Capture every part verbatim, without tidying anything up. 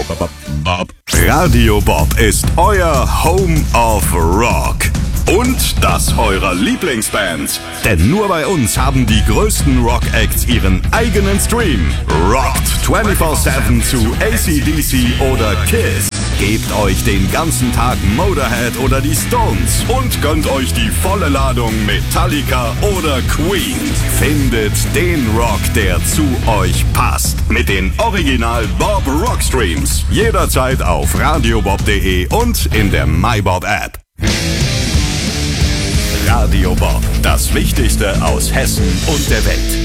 Radio Bob ist euer Home of Rock. Und das eurer Lieblingsbands. Denn nur bei uns haben die größten Rock-Acts ihren eigenen Stream. Rockt vierundzwanzig sieben zu A C D C oder Kiss. Gebt euch den ganzen Tag Motorhead oder die Stones und gönnt euch die volle Ladung Metallica oder Queen. Findet den Rock, der zu euch passt. Mit den Original Bob Rock Streams. Jederzeit auf radiobob punkt de und in der MyBob App. Radio Bob, das Wichtigste aus Hessen und der Welt.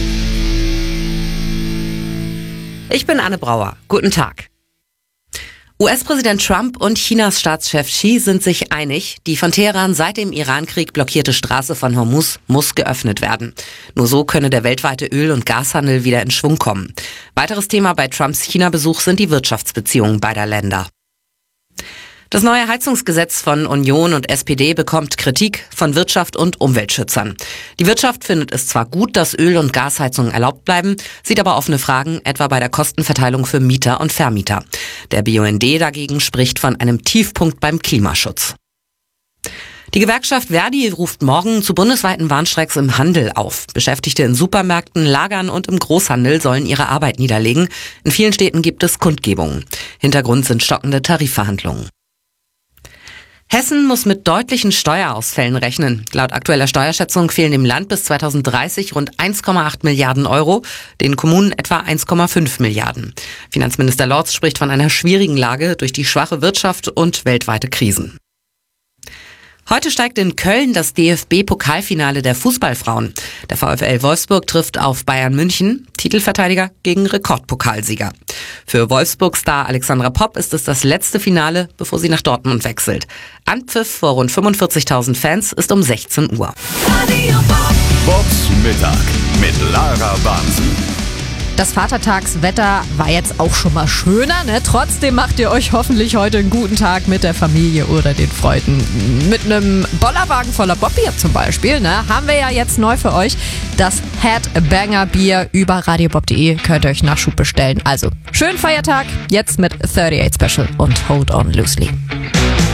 Ich bin Anne Brauer. Guten Tag. U S-Präsident Trump und Chinas Staatschef Xi sind sich einig, die von Teheran seit dem Irankrieg blockierte Straße von Hormuz muss geöffnet werden. Nur so könne der weltweite Öl- und Gashandel wieder in Schwung kommen. Weiteres Thema bei Trumps China-Besuch sind die Wirtschaftsbeziehungen beider Länder. Das neue Heizungsgesetz von Union und S P D bekommt Kritik von Wirtschaft und Umweltschützern. Die Wirtschaft findet es zwar gut, dass Öl- und Gasheizungen erlaubt bleiben, sieht aber offene Fragen, etwa bei der Kostenverteilung für Mieter und Vermieter. Der B U N D dagegen spricht von einem Tiefpunkt beim Klimaschutz. Die Gewerkschaft Verdi ruft morgen zu bundesweiten Warnstreiks im Handel auf. Beschäftigte in Supermärkten, Lagern und im Großhandel sollen ihre Arbeit niederlegen. In vielen Städten gibt es Kundgebungen. Hintergrund sind stockende Tarifverhandlungen. Hessen muss mit deutlichen Steuerausfällen rechnen. Laut aktueller Steuerschätzung fehlen dem Land bis zweitausenddreißig rund eins Komma acht Milliarden Euro, den Kommunen etwa eins Komma fünf Milliarden. Finanzminister Lorz spricht von einer schwierigen Lage durch die schwache Wirtschaft und weltweite Krisen. Heute steigt in Köln das D F B-Pokalfinale der Fußballfrauen. Der VfL Wolfsburg trifft auf Bayern München, Titelverteidiger gegen Rekordpokalsieger. Für Wolfsburg-Star Alexandra Popp ist es das letzte Finale, bevor sie nach Dortmund wechselt. Anpfiff vor rund fünfundvierzigtausend Fans ist um sechzehn Uhr. Bobs Mittag mit Lara Bansen. Das Vatertagswetter war jetzt auch schon mal schöner, ne? Trotzdem macht ihr euch hoffentlich heute einen guten Tag mit der Familie oder den Freunden. Mit einem Bollerwagen voller Bockbier zum Beispiel, ne? Haben wir ja jetzt neu für euch das Headbanger Bier über radiobob punkt de. Könnt ihr euch Nachschub bestellen. Also, schönen Feiertag, jetzt mit achtundachtzig Special und Hold On Loosely.